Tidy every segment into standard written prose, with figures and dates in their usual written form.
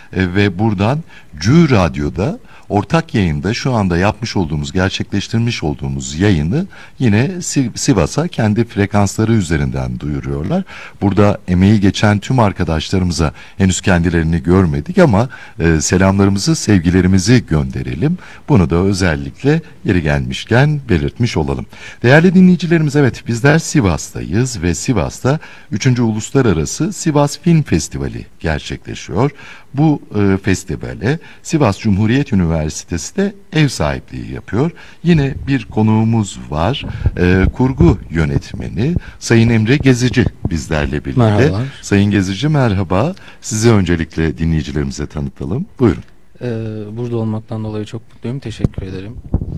ve buradan Cü Radyo'da ortak yayında şu anda gerçekleştirmiş olduğumuz yayını yine Sivas'a kendi frekansları üzerinden duyuruyorlar. Burada emeği geçen tüm arkadaşlarımıza henüz kendilerini görmedik ama selamlarımızı, sevgilerimizi gönderelim. Bunu da özellikle yeri gelmişken belirtmiş olalım. Değerli dinleyicilerimiz, evet, bizler Sivas'tayız ve Sivas'ta 3. Uluslararası Sivas Film Festivali gerçekleşiyor. Bu festivale Sivas Cumhuriyet Üniversitesi de ev sahipliği yapıyor. Yine bir konuğumuz var. Kurgu yönetmeni Sayın Emre Gezici bizlerle birlikte. Merhabalar. Sayın Gezici, merhaba. Sizi öncelikle dinleyicilerimize tanıtalım. Buyurun. Burada olmaktan dolayı çok mutluyum. Teşekkür ederim.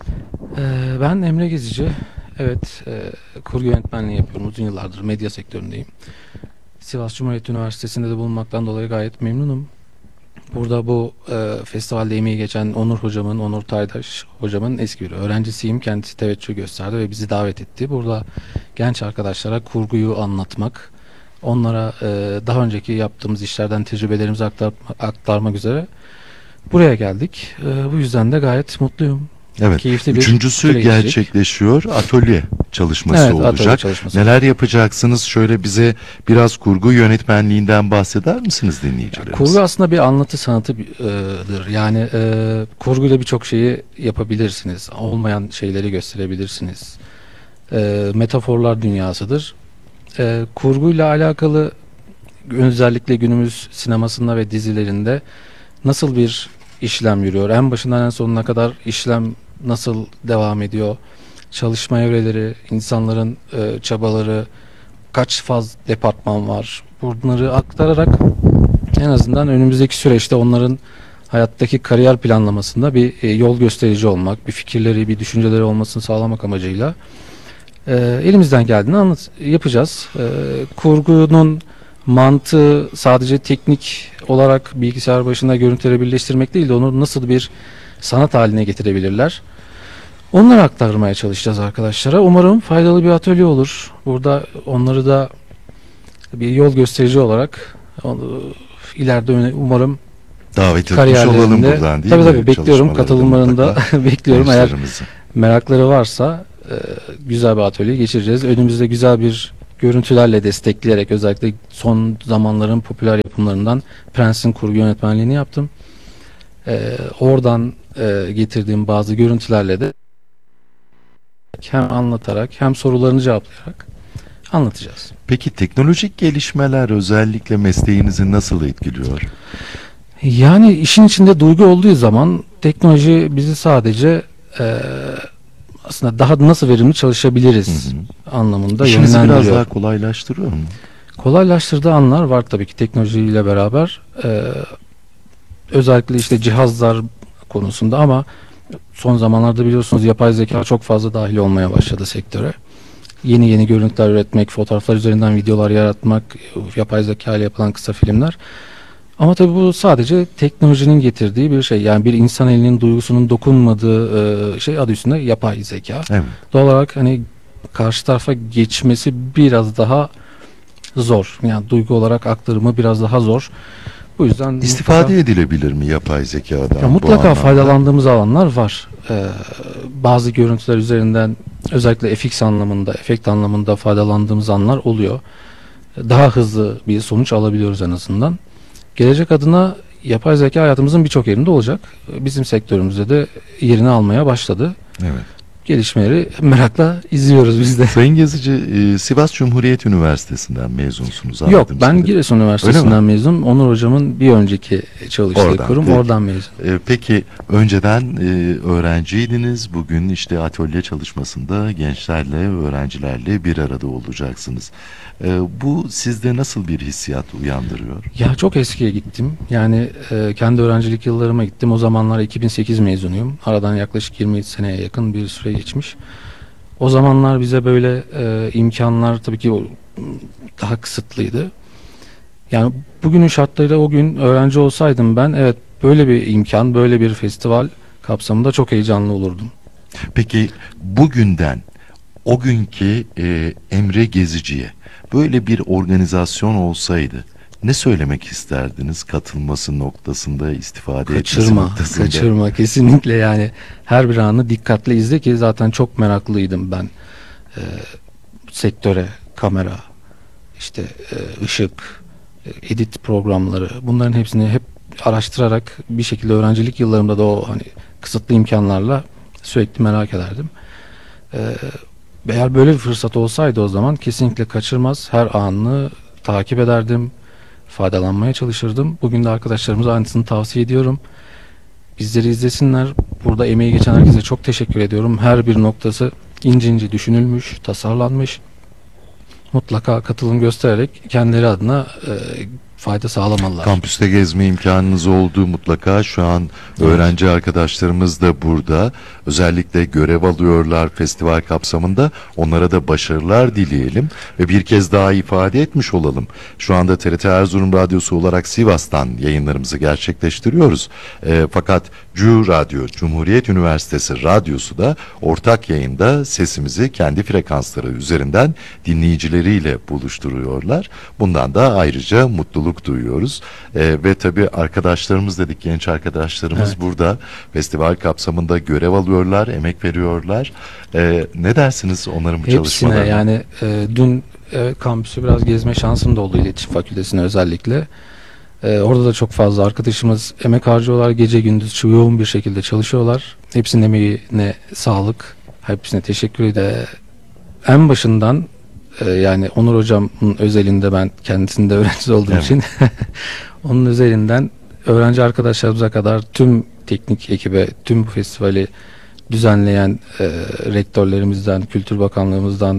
Ben Emre Gezici. Evet, kurgu yönetmenliği yapıyorum. Uzun yıllardır medya sektöründeyim. Sivas Cumhuriyet Üniversitesi'nde de bulunmaktan dolayı gayet memnunum. Burada bu festivalde emeği geçen Onur Taydaş hocamın eski bir öğrencisiyim. Kendisi teveccüh gösterdi ve bizi davet etti. Burada genç arkadaşlara kurguyu anlatmak, onlara daha önceki yaptığımız işlerden tecrübelerimizi aktarmak üzere buraya geldik. Bu yüzden de gayet mutluyum. Evet. Keyifli bir Üçüncüsü süre geçecek. gerçekleşiyor. Atölye çalışması Evet, olacak. atölye çalışması. Neler yapacaksınız? Şöyle bize biraz kurgu yönetmenliğinden bahseder misiniz dinleyicilerimiz? Kurgu aslında bir anlatı sanatıdır. Yani kurguyla birçok şeyi yapabilirsiniz. Olmayan şeyleri gösterebilirsiniz. Metaforlar dünyasıdır. Kurguyla alakalı özellikle günümüz sinemasında ve dizilerinde nasıl bir işlem yürüyor? En başından en sonuna kadar işlem nasıl devam ediyor? Çalışma evreleri, insanların çabaları, kaç faz departman var? Bunları aktararak en azından önümüzdeki süreçte onların hayattaki kariyer planlamasında bir yol gösterici olmak, bir fikirleri, bir düşünceleri olmasını sağlamak amacıyla elimizden geldiğini yapacağız. Kurgunun mantığı sadece teknik olarak bilgisayar başında görüntüleri birleştirmek değil de onu nasıl bir sanat haline getirebilirler? Onları aktarmaya çalışacağız arkadaşlara. Umarım faydalı bir atölye olur. Burada onları da bir yol gösterici olarak ileride umarım davet etmiş olalım buradan, değil mi? Tabii bekliyorum. Katılımlarını da bekliyorum. Eğer Gençlerimizi. merakları varsa güzel bir atölye geçireceğiz. Önümüzde güzel bir görüntülerle destekleyerek özellikle son zamanların popüler yapımlarından Prens'in kurgu yönetmenliğini yaptım. Oradan getirdiğim bazı görüntülerle de hem anlatarak hem sorularını cevaplayarak anlatacağız. Peki teknolojik gelişmeler özellikle mesleğinizi nasıl etkiliyor? Yani işin içinde duygu olduğu zaman teknoloji bizi sadece aslında daha nasıl verimli çalışabiliriz anlamında İşinizi yönlendiriyor. biraz daha kolaylaştırıyor mu? Kolaylaştırdığı anlar var tabii ki teknolojiyle beraber. Özellikle işte cihazlar konusunda ama son zamanlarda biliyorsunuz yapay zeka çok fazla dahil olmaya başladı sektöre. Yeni görüntüler üretmek, fotoğraflar üzerinden videolar yaratmak, yapay zeka ile yapılan kısa filmler. Ama tabii bu sadece teknolojinin getirdiği bir şey. Yani bir insan elinin duygusunun dokunmadığı şey adı üstünde yapay zeka. Evet. Doğal olarak hani karşı tarafa geçmesi biraz daha zor. Yani duygu olarak aktarımı biraz daha zor. Bu yüzden İstifade edilebilir mi yapay zekadan? ya mutlaka faydalandığımız alanlar var. Bazı görüntüler üzerinden özellikle FX anlamında, efekt anlamında faydalandığımız anlar oluyor. Daha hızlı bir sonuç alabiliyoruz en azından. Gelecek adına yapay zeka hayatımızın birçok yerinde olacak. Bizim sektörümüzde de yerini almaya başladı. Evet. Gelişmeleri merakla izliyoruz biz de. Sayın Gezici, Sivas Cumhuriyet Üniversitesi'nden mezunsunuz. Yok, ben Giresun Üniversitesi'nden mezunum. Onur hocamın bir önceki çalıştığı kurum, oradan mezun. Peki önceden öğrenciydiniz. Bugün işte atölye çalışmasında gençlerle, öğrencilerle bir arada olacaksınız. Bu sizde nasıl bir hissiyat uyandırıyor? Ya çok eskiye gittim. Yani kendi öğrencilik yıllarıma gittim. O zamanlar 2008 mezunuyum. Aradan yaklaşık 20 seneye yakın bir süre geçmiş. O zamanlar bize böyle imkanlar tabii ki daha kısıtlıydı. Yani bugünün şartlarıyla o gün öğrenci olsaydım ben evet böyle bir imkan, böyle bir festival kapsamında çok heyecanlı olurdum. Peki bugünden o günkü Emre Gezici'ye böyle bir organizasyon olsaydı Ne söylemek isterdiniz katılması noktasında, istifade etmesi Kaçırma, noktasında? kaçırma kesinlikle, yani her bir anı dikkatle izle ki zaten çok meraklıydım ben e, sektöre, kamera, işte ışık, edit programları, bunların hepsini hep araştırarak bir şekilde öğrencilik yıllarımda da o hani kısıtlı imkanlarla sürekli merak ederdim. E, Eğer böyle bir fırsat olsaydı o zaman kesinlikle kaçırmaz, her anını takip ederdim, faydalanmaya çalışırdım. Bugün de arkadaşlarımıza aynısını tavsiye ediyorum. Bizleri izlesinler. Burada emeği geçen herkese çok teşekkür ediyorum. Her bir noktası ince ince düşünülmüş, tasarlanmış. Mutlaka katılım göstererek kendileri adına fayda sağlamalılar. Kampüste gezme imkanınız oldu mutlaka. Şu an öğrenci arkadaşlarımız da burada. Özellikle görev alıyorlar festival kapsamında. Onlara da başarılar dileyelim ve bir kez daha ifade etmiş olalım. Şu anda TRT Erzurum Radyosu olarak Sivas'tan yayınlarımızı gerçekleştiriyoruz. Fakat CU Radyo, Cumhuriyet Üniversitesi Radyosu da ortak yayında sesimizi kendi frekansları üzerinden dinleyicileriyle buluşturuyorlar. Bundan da ayrıca mutluluk duyuyoruz. Ve tabii arkadaşlarımız dedik, genç arkadaşlarımız Evet. burada festival kapsamında görev alıyorlar, emek veriyorlar. Ne dersiniz onların bu Hepsine çalışmalarına? yani dün kampüsü biraz gezme şansım da oldu, iletişim fakültesine özellikle. Orada da çok fazla arkadaşımız emek harcıyorlar, gece gündüz yoğun bir şekilde çalışıyorlar. Hepsinin emeğine sağlık, hepsine teşekkür ederim. En başından yani Onur hocamın özelinde, ben kendisinde öğrenci olduğum Evet. için onun özelinden öğrenci arkadaşlarımıza kadar tüm teknik ekibe, tüm bu festivali düzenleyen rektörlerimizden, Kültür Bakanlığımızdan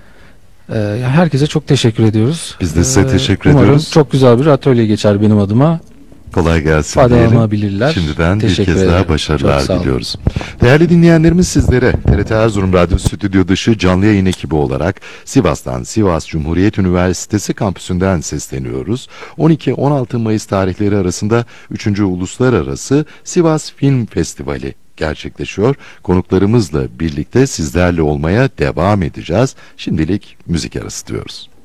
herkese çok teşekkür ediyoruz. Biz de size teşekkür umarım ediyoruz. çok güzel bir atölye geçer benim adıma. Kolay gelsin diyelim. Faydalanabilirler. Şimdiden bir Teşekkür kez daha ederim. başarılar Çok sağ olun. diliyoruz. Değerli dinleyenlerimiz, sizlere TRT Erzurum Radyo Stüdyo Dışı canlı yayın ekibi olarak Sivas'tan, Sivas Cumhuriyet Üniversitesi kampüsünden sesleniyoruz. 12-16 Mayıs tarihleri arasında 3. Uluslararası Sivas Film Festivali gerçekleşiyor. Konuklarımızla birlikte sizlerle olmaya devam edeceğiz. Şimdilik müzik arası diyoruz.